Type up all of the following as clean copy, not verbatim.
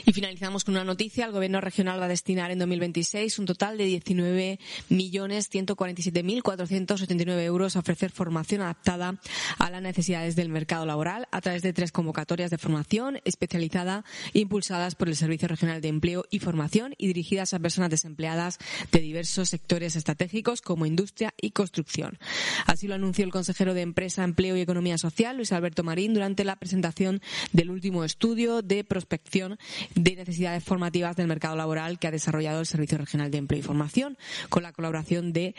Y finalizamos con una noticia. El Gobierno regional va a destinar en 2026 un total de 19.147.479 euros a ofrecer formación adaptada a las necesidades del mercado laboral a través de 3 convocatorias de formación especializada impulsadas por el Servicio Regional de Empleo y Formación y dirigidas a personas desempleadas de diversos sectores estratégicos como industria y construcción. Así lo anunció el consejero de Empresa, Empleo y Economía Social, Luis Alberto Marín, durante la presentación del último estudio de prospección de necesidades formativas del mercado laboral que ha desarrollado el Servicio Regional de Empleo y Formación con la colaboración de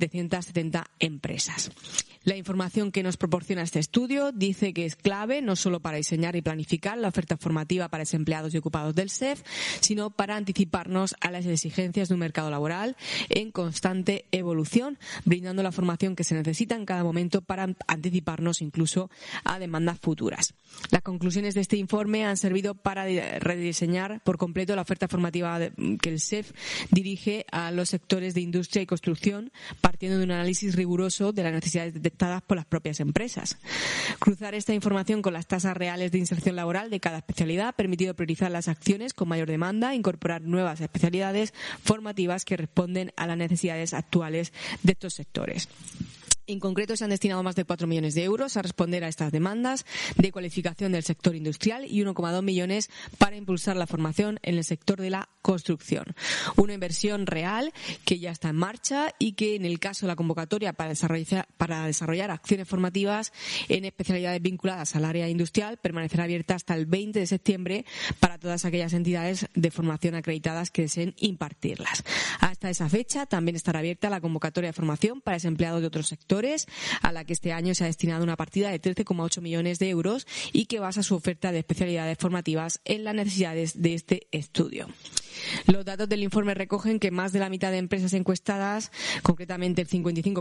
770 empresas. La información que nos proporciona este estudio dice que es clave no solo para diseñar y planificar la oferta formativa para desempleados y ocupados del SEF, sino para anticiparnos a las exigencias de un mercado laboral en constante evolución, brindando la formación que se necesita en cada momento para anticiparnos incluso a demandas futuras. Las conclusiones de este informe han servido para rediseñar por completo la oferta formativa que el SEF dirige a los sectores de industria y construcción, partiendo de un análisis riguroso de las necesidades detectadas por las propias empresas. Cruzar esta información con las tasas reales de inserción laboral de cada especialidad ha permitido priorizar las acciones con mayor demanda e incorporar nuevas especialidades formativas que responden a las necesidades actuales de estos sectores. En concreto, se han destinado más de 4 millones de euros a responder a estas demandas de cualificación del sector industrial y 1,2 millones para impulsar la formación en el sector de la construcción. Una inversión real que ya está en marcha y que, en el caso de la convocatoria para desarrollar acciones formativas en especialidades vinculadas al área industrial, permanecerá abierta hasta el 20 de septiembre para todas aquellas entidades de formación acreditadas que deseen impartirlas. Hasta esa fecha también estará abierta la convocatoria de formación para desempleados de otros sectores, a la que este año se ha destinado una partida de 13,8 millones de euros y que basa su oferta de especialidades formativas en las necesidades de este estudio. Los datos del informe recogen que más de la mitad de empresas encuestadas, concretamente el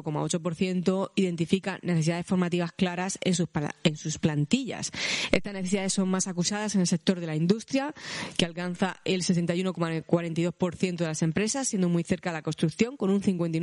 55,8%, identifican necesidades formativas claras en sus plantillas. Estas necesidades son más acusadas en el sector de la industria, que alcanza el 61,42% de las empresas, siendo muy cerca de la construcción, con un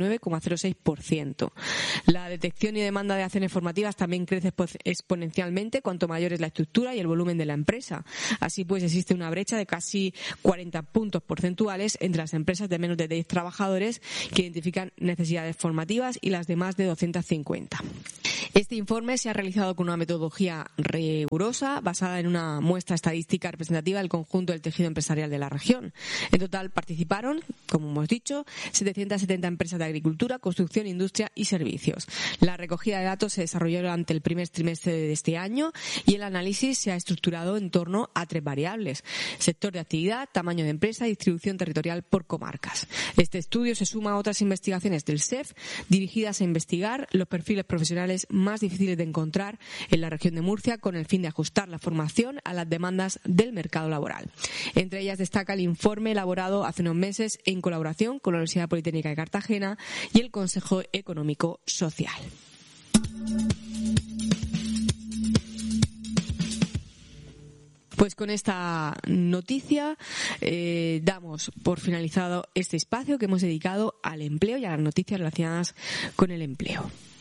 59,06%. La detección y demanda de acciones formativas también crece exponencialmente cuanto mayor es la estructura y el volumen de la empresa. Así pues, existe una brecha de casi 40 puntos porcentuales entre las empresas de menos de 10 trabajadores que identifican necesidades formativas y las de más de 250. Este informe se ha realizado con una metodología rigurosa basada en una muestra estadística representativa del conjunto del tejido empresarial de la región. En total participaron, como hemos dicho, 770 empresas de agricultura, construcción, industria y servicios. La recogida de datos se desarrolló durante el primer trimestre de este año y el análisis se ha estructurado en torno a 3 variables: sector de actividad, tamaño de empresa y distribución territorial por comarcas. Este estudio se suma a otras investigaciones del SEF dirigidas a investigar los perfiles profesionales más difíciles de encontrar en la región de Murcia, con el fin de ajustar la formación a las demandas del mercado laboral. Entre ellas destaca el informe elaborado hace unos meses en colaboración con la Universidad Politécnica de Cartagena y el Consejo Económico Social. Pues con esta noticia damos por finalizado este espacio que hemos dedicado al empleo y a las noticias relacionadas con el empleo.